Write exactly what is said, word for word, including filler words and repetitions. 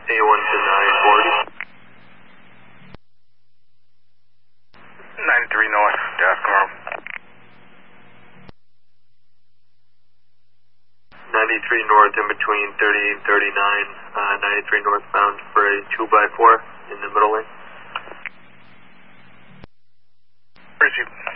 A one to nine forty. ninety-three north, Dallas Carl. ninety-three north in between thirty-eight and thirty-nine, uh, ninety-three northbound for a two by four in the middle lane. Appreciate it.